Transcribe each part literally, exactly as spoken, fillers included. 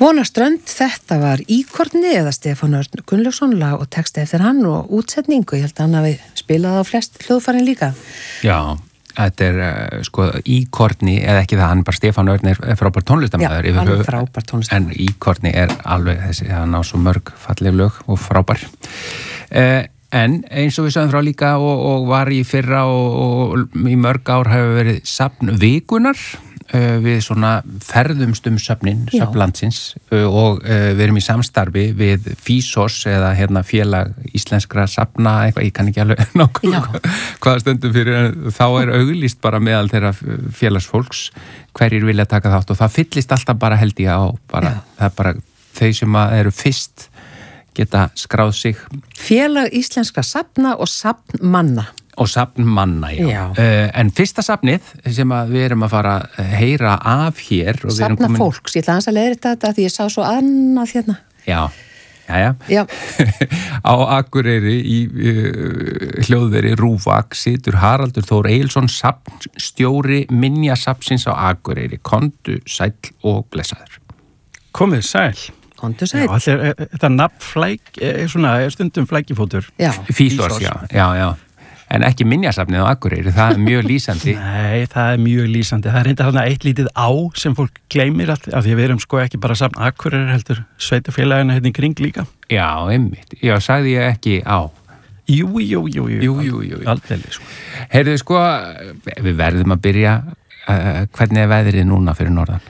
Vonaströnd, þetta var Íkorni eða Stefán Örn Gunnlaugsson, lag og texti eftir hann og útsetningu. Ég held að hann hafi spilað á flest hljóðfærin líka. Já, þetta er uh, sko Íkorni, eða ekki það, hann bara Stefán Örn er frábær tónlistarmaður. Já, hann er frábær tónlistarmaður. En Íkorni er alveg þessi, hann á svo mörg falleg lög og frábær. Uh, en eins og við sögum frá líka og, og var í fyrra og, og í mörg ár hefur verið safn vikunar. Við svona ferðumst um söfnin, söfnlandsins og við erum í samstarfi við Físos eða hérna félag íslenskra safna, eitthvað, ég kann ekki alveg nákvæmlega hvaða stundum fyrir, en þá er auglýst bara meðal þeirra félagsfólks hverjir vilja taka þátt og það fyllist alltaf bara held ég á, bara, það er bara þau sem eru fyrst geta skráð sig. Félag íslenskra safna og safnmanna. Og safnmanna, já. já. Uh, en fyrsta safnið sem að við erum að fara að heyra af hér. Safna komin... fólks, ég ætla hans að leiðrita þetta því ég sá svo annað hérna. Já, já, já. já. Á Akureyri í uh, hljóðveri Rúvak situr Haraldur Þór Egilsson, safnstjóri Minjasafnsins á Akureyri. Komdu sæll og blessaður. Komið sæll. Komdu sæll. Já, allir, þetta nafn flæk, er svona, er stundum flækifótur. Já. Físos, já, já, já. En ekki Minjasafnið á Akureyri, það er mjög lýsandi. Nei, það er mjög lýsandi. Það er reyndar þarna eitt lítið á sem fólk gleymir allt, af því að við erum sko ekki bara safn Akureyri heldur sveitafélagina hérna í kring líka. Já, einmitt. Já, sagði ég ekki á. Jú, jú, jú, jú. Jú, jú, jú. Aldeilis, sko. Heyrðu, sko, við verðum að byrja, uh, hvernig er veðrið núna fyrir norðan?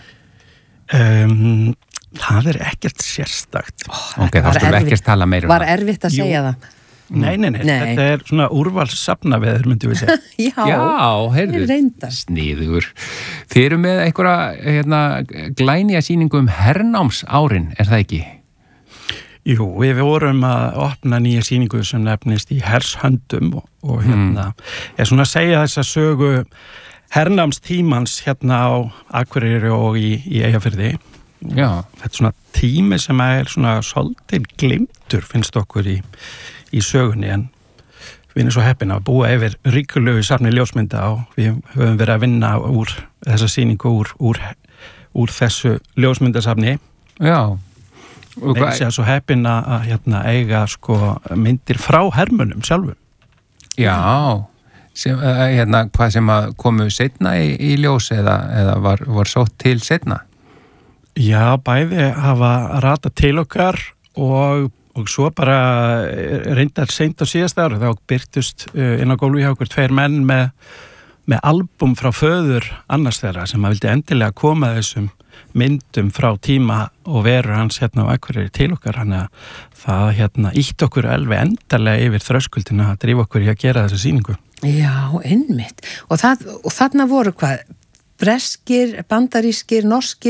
Um, það er ekkert sérstakt. Oh, ok, þá skulum við ekkert tala meira um það. Var erfitt að segja jú. Það? Nei, nei, nei, nei, þetta er svona úrvalssafnaveður, myndi við segja. Já, Já, heyrðu, sniðugur. Þið eru með einhverja hérna, glænýja sýningu um hernámsárin, er það ekki? Jú, við vorum að opna nýja sýningu sem nefnist í hershöndum og, og hérna, mm. er svona að segja þessa sögu hernámstímans hérna á Akureyri og í, í Eyjafirði. Já. Þetta er svona tími sem er svona svolítið glimtur, finnst okkur í í sögunni, en við erum svo heppin að búa yfir ríkulegu safni ljósmynda og við höfum verið að vinna úr þessa sýningu úr, úr, úr þessu ljósmyndasafni. Já. Og hvað er svo heppin að, að hérna, eiga sko, myndir frá hermunum sjálfum. Já, sem, hérna, hvað sem að komu seinna í, í ljós eða, eða var, var sótt til seinna? Já, bæði hafa ratað til okkar og Og svo bara reyndar seint á síðasta ára, þá byrtust inn á gólfi hjá okkur tveir menn með, með album frá föður annars þeirra sem að vildi endilega koma þessum myndum frá tíma og veru hans hérna á Akureyri til okkar, hann að það hérna ítt okkur alveg endarlega yfir þröskuldina að drífa okkur í að gera þessa sýningu. Já, einmitt. Og, það, og þarna voru hvað? Breskir, bandarískir, norskir